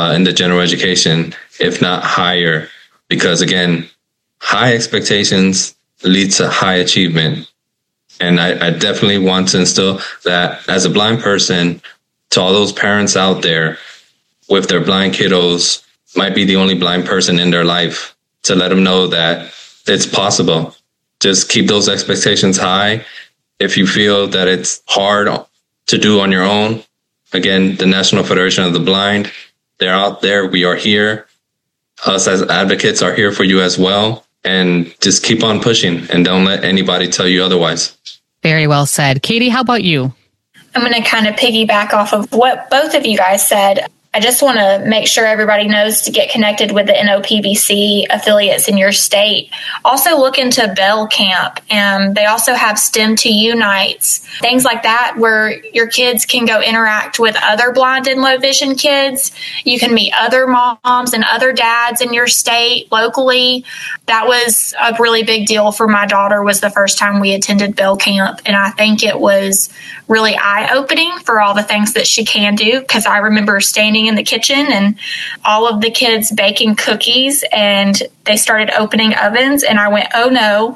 in the general education, if not higher, because again, high expectations lead to high achievement. And I definitely want to instill that as a blind person, to all those parents out there with their blind kiddos, might be the only blind person in their life, to let them know that it's possible. Just keep those expectations high. If you feel that it's hard to do on your own, again, the National Federation of the Blind, they're out there. We are here. Us as advocates are here for you as well. And just keep on pushing and don't let anybody tell you otherwise. Very well said. Katie, how about you? I'm going to kind of piggyback off of what both of you guys said. I just want to make sure everybody knows to get connected with the NOPBC affiliates in your state. Also look into Bell Camp, and they also have STEM2U nights, things like that, where your kids can go interact with other blind and low vision kids. You can meet other moms and other dads in your state locally. That was a really big deal for my daughter. Was the first time we attended Bell Camp, and I think it was really eye-opening for all the things that she can do, because I remember standing in the kitchen and all of the kids baking cookies, and they started opening ovens, and I went, oh no.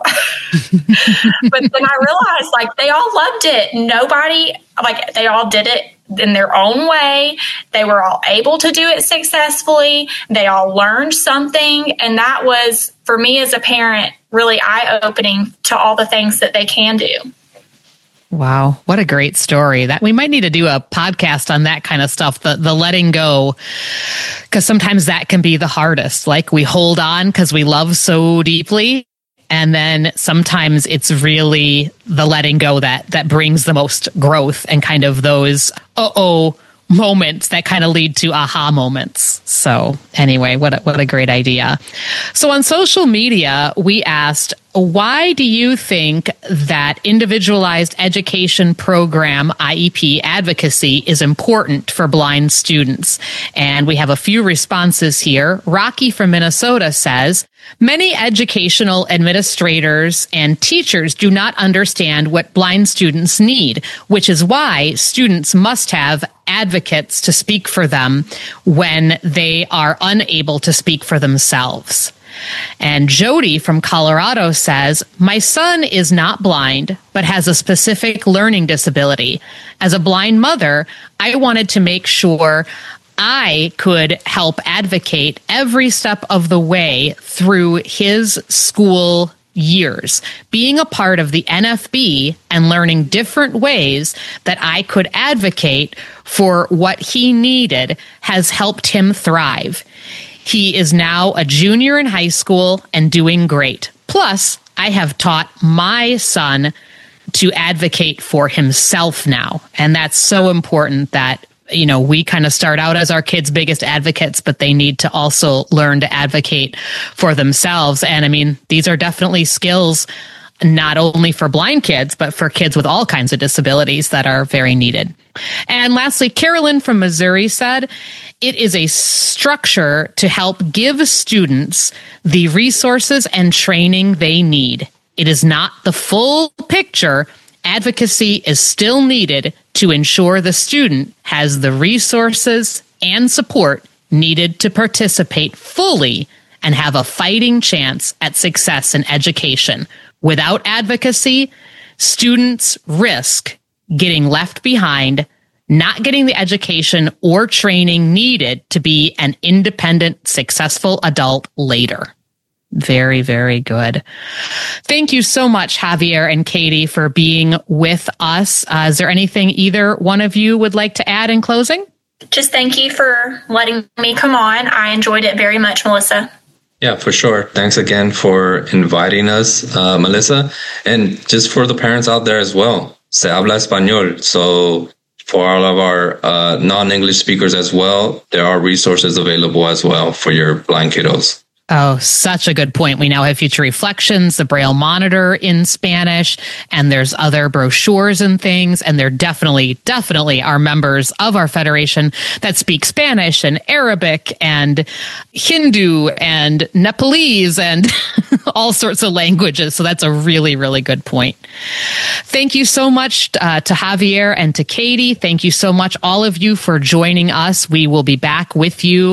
But then I realized, like, they all loved it. They all did it in their own way. They were all able to do it successfully. They all learned something. And that was, for me as a parent, really eye-opening to all the things that they can do. Wow, what a great story. That we might need to do a podcast on that kind of stuff, the letting go, because sometimes that can be the hardest. Like, we hold on because we love so deeply, and then sometimes it's really the letting go that brings the most growth and kind of those moments that kind of lead to aha moments. So anyway, what a great idea. So on social media, we asked, why do you think that individualized education program IEP advocacy is important for blind students? And we have a few responses here. Rocky from Minnesota says, many educational administrators and teachers do not understand what blind students need, which is why students must have advocates to speak for them when they are unable to speak for themselves. And Jody from Colorado says, my son is not blind, but has a specific learning disability. As a blind mother, I wanted to make sure I could help advocate every step of the way through his school years, being a part of the NFB and learning different ways that I could advocate for what he needed has helped him thrive. He is now a junior in high school and doing great. Plus, I have taught my son to advocate for himself now. And that's so important that, you know, we kind of start out as our kids' biggest advocates, but they need to also learn to advocate for themselves. And I mean, these are definitely skills not only for blind kids, but for kids with all kinds of disabilities that are very needed. And lastly, Carolyn from Missouri said, it is a structure to help give students the resources and training they need. It is not the full picture. Advocacy is still needed to ensure the student has the resources and support needed to participate fully and have a fighting chance at success in education. Without advocacy, students risk getting left behind, not getting the education or training needed to be an independent, successful adult later. Very, very good. Thank you so much, Javier and Katie, for being with us. Is there anything either one of you would like to add in closing? Just thank you for letting me come on. I enjoyed it very much, Melissa. Yeah, for sure. Thanks again for inviting us, Melissa. And just for the parents out there as well, se habla español. So for all of our non-English speakers as well, there are resources available as well for your blind kiddos. Oh, such a good point. We now have Future Reflections, the Braille Monitor in Spanish, and there's other brochures and things. And there definitely are members of our federation that speak Spanish and Arabic and Hindu and Nepalese and all sorts of languages. So that's a really, really good point. Thank you so much to Javier and to Katie. Thank you so much, all of you, for joining us. We will be back with you